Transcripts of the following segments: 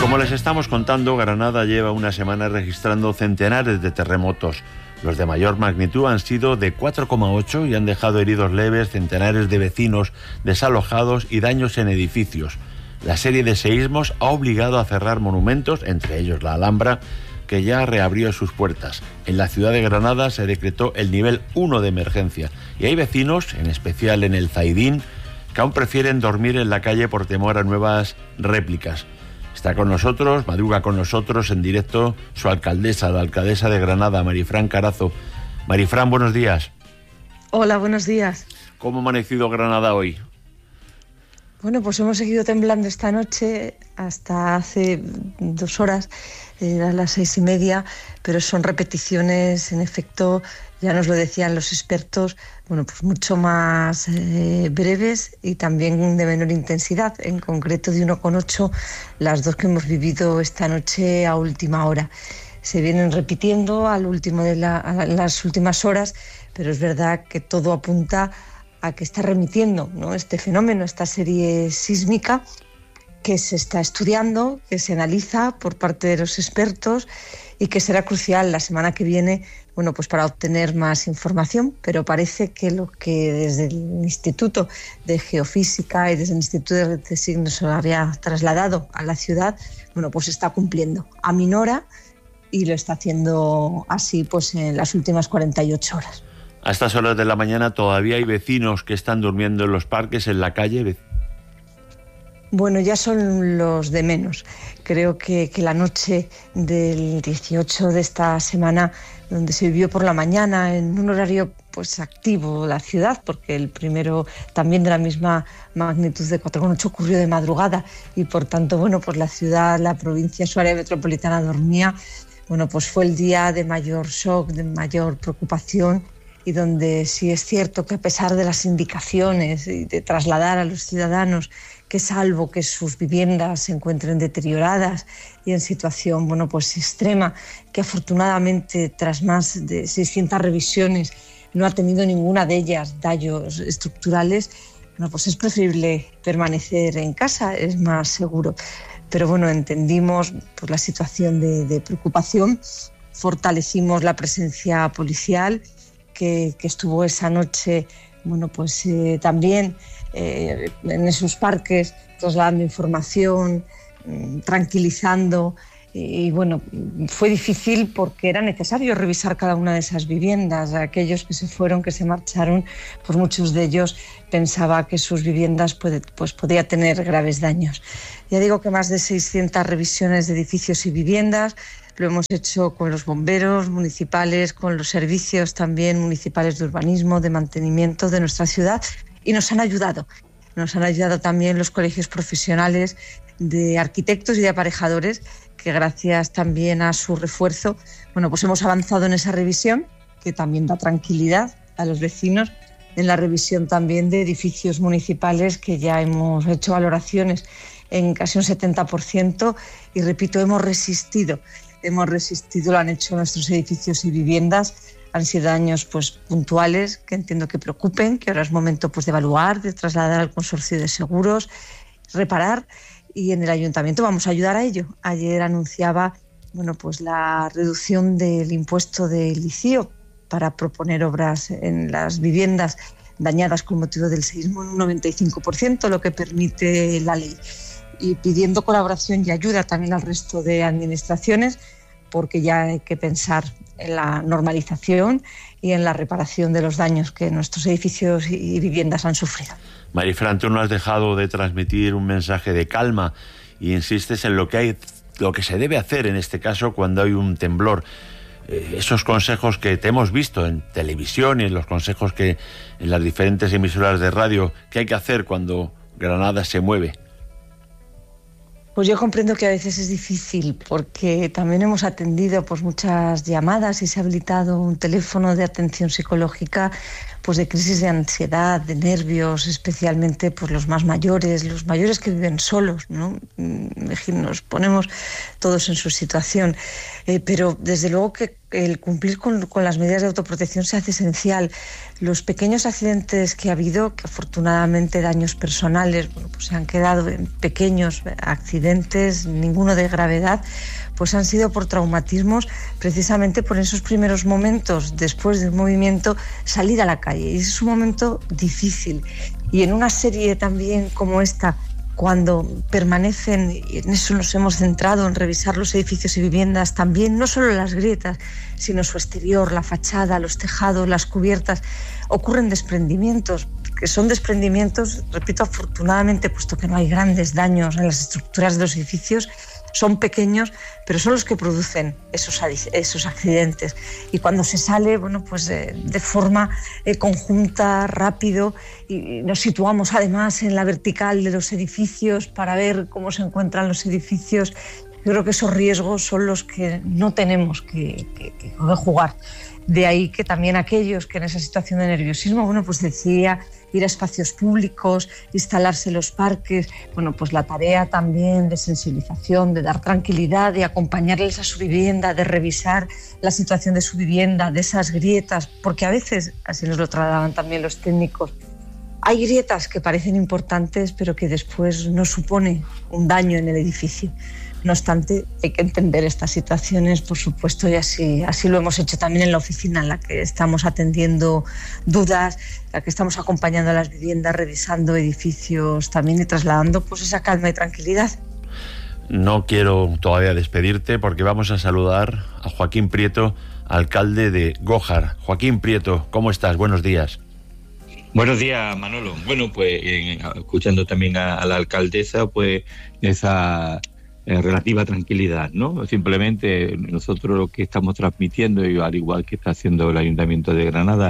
Como les estamos contando, Granada lleva una semana registrando centenares de terremotos. Los de mayor magnitud han sido de 4,8 y han dejado heridos leves, centenares de vecinos desalojados y daños en edificios. La serie de seísmos ha obligado a cerrar monumentos, entre ellos la Alhambra, que ya reabrió sus puertas. En la ciudad de Granada se decretó el nivel 1 de emergencia y hay vecinos, en especial en el Zaidín, que aún prefieren dormir en la calle por temor a nuevas réplicas. Está con nosotros, madruga con nosotros en directo su alcaldesa, la alcaldesa de Granada, Marifran Carazo. Marifran, buenos días. Hola, buenos días. ¿Cómo ha amanecido Granada hoy? Bueno, pues hemos seguido temblando esta noche hasta hace 2 horas, a las 6:30, pero son repeticiones, en efecto, ya nos lo decían los expertos, bueno, pues mucho más breves y también de menor intensidad, en concreto de 1,8 las dos que hemos vivido esta noche a última hora. Se vienen repitiendo a las últimas horas, pero es verdad que todo apunta a que está remitiendo, ¿no?, este fenómeno, esta serie sísmica que se está estudiando, que se analiza por parte de los expertos y que será crucial la semana que viene, bueno, pues para obtener más información, pero parece que lo que desde el Instituto de Geofísica y desde el Instituto de Signos se había trasladado a la ciudad, bueno, pues está cumpliendo, aminora y lo está haciendo así pues en las últimas 48 horas. A estas horas de la mañana todavía hay vecinos que están durmiendo en los parques, en la calle. Bueno, ya son los de menos. Creo que la noche del 18 de esta semana, donde se vivió por la mañana en un horario pues activo la ciudad, porque el primero también de la misma magnitud de 4,8 ocurrió de madrugada y por tanto, bueno, pues la ciudad, la provincia, su área metropolitana dormía. Bueno, pues fue el día de mayor shock, de mayor preocupación, y donde sí es cierto que a pesar de las indicaciones y de trasladar a los ciudadanos que salvo que sus viviendas se encuentren deterioradas y en situación, bueno, pues extrema, que afortunadamente tras más de 600 revisiones no ha tenido ninguna de ellas daños estructurales, bueno, pues es preferible permanecer en casa, es más seguro. Pero bueno, entendimos pues la situación de preocupación, fortalecimos la presencia policial que estuvo esa noche, bueno, pues también en esos parques trasladando información, tranquilizando, y bueno, fue difícil porque era necesario revisar cada una de esas viviendas. Aquellos que se fueron, que se marcharon, pues muchos de ellos pensaba que sus viviendas pues podía tener graves daños. Ya digo que más de 600 revisiones de edificios y viviendas. Lo hemos hecho con los bomberos municipales, con los servicios también municipales de urbanismo, de mantenimiento de nuestra ciudad, y nos han ayudado. Nos han ayudado también los colegios profesionales de arquitectos y de aparejadores, que gracias también a su refuerzo, bueno, pues hemos avanzado en esa revisión, que también da tranquilidad a los vecinos, en la revisión también de edificios municipales, que ya hemos hecho valoraciones en casi un 70%, y repito, hemos resistido, lo han hecho nuestros edificios y viviendas. Han sido daños pues puntuales que entiendo que preocupen, que ahora es momento pues de evaluar, de trasladar al consorcio de seguros, reparar, y en el ayuntamiento vamos a ayudar a ello. Ayer anunciaba, bueno, pues la reducción del impuesto del ICIO para proponer obras en las viviendas dañadas con motivo del seísmo en un 95%, lo que permite la ley, y pidiendo colaboración y ayuda también al resto de administraciones, porque ya hay que pensar en la normalización y en la reparación de los daños que nuestros edificios y viviendas han sufrido. Marifran, tú no has dejado de transmitir un mensaje de calma y insistes en lo que se debe hacer en este caso cuando hay un temblor. Esos consejos que te hemos visto en televisión y en los consejos que en las diferentes emisoras de radio, que hay que hacer cuando Granada se mueve. Pues yo comprendo que a veces es difícil, porque también hemos atendido pues muchas llamadas y se ha habilitado un teléfono de atención psicológica pues de crisis de ansiedad, de nervios, especialmente pues los mayores que viven solos, ¿no? Nos ponemos todos en su situación, pero desde luego que el cumplir con las medidas de autoprotección se hace esencial. Los pequeños accidentes que ha habido, que afortunadamente daños personales, pues se han quedado en pequeños accidentes, ninguno de gravedad, pues han sido por traumatismos, precisamente por esos primeros momentos después del movimiento, salir a la calle. Y es un momento difícil. Y en una serie también como esta, cuando permanecen, y en eso nos hemos centrado, en revisar los edificios y viviendas también, no solo las grietas, sino su exterior, la fachada, los tejados, las cubiertas, ocurren desprendimientos, que son desprendimientos, repito, afortunadamente, puesto que no hay grandes daños en las estructuras de los edificios, son pequeños, pero son los que producen esos accidentes. Y cuando se sale, de forma conjunta, rápido, y nos situamos además en la vertical de los edificios para ver cómo se encuentran los edificios, yo creo que esos riesgos son los que no tenemos que jugar. De ahí que también aquellos que en esa situación de nerviosismo, decía ir a espacios públicos, instalarse en los parques, pues la tarea también de sensibilización, de dar tranquilidad, de acompañarles a su vivienda, de revisar la situación de su vivienda, de esas grietas, porque a veces, así nos lo trataban también los técnicos, hay grietas que parecen importantes, pero que después no supone un daño en el edificio. No obstante, hay que entender estas situaciones, por supuesto, y así lo hemos hecho también en la oficina, en la que estamos atendiendo dudas, en la que estamos acompañando a las viviendas, revisando edificios también y trasladando esa calma y tranquilidad. No quiero todavía despedirte porque vamos a saludar a Joaquín Prieto, alcalde de Gójar. Joaquín Prieto, ¿cómo estás? Buenos días. Buenos días, Manolo. Bueno, escuchando también a la alcaldesa, esa relativa tranquilidad, ¿no? Simplemente nosotros lo que estamos transmitiendo, y al igual que está haciendo el Ayuntamiento de Granada,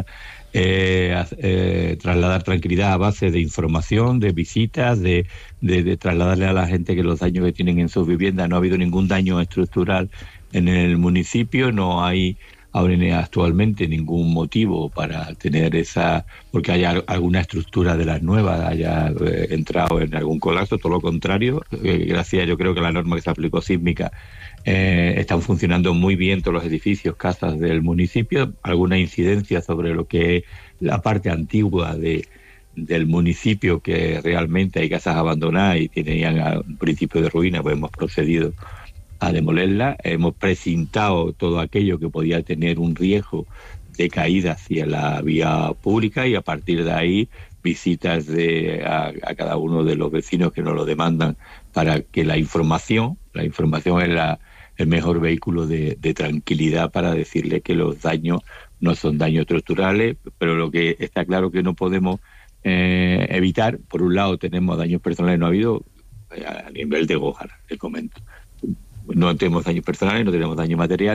trasladar tranquilidad a base de información, de visitas, de trasladarle a la gente que los daños que tienen en sus viviendas, no ha habido ningún daño estructural en el municipio, no hay actualmente ningún motivo para tener porque haya alguna estructura de las nuevas haya entrado en algún colapso, todo lo contrario, gracias, yo creo que la norma que se aplicó sísmica están funcionando muy bien todos los edificios, casas del municipio, alguna incidencia sobre lo que es la parte antigua del municipio, que realmente hay casas abandonadas y tenían un principio de ruina, pues hemos procedido a demolerla, hemos precintado todo aquello que podía tener un riesgo de caída hacia la vía pública, y a partir de ahí visitas a cada uno de los vecinos que nos lo demandan, para que la información es el mejor vehículo de tranquilidad para decirle que los daños no son daños estructurales, pero lo que está claro que no podemos evitar, por un lado tenemos daños personales, no ha habido a nivel de Gójar, te comento. No tenemos daños personales, no tenemos daño material.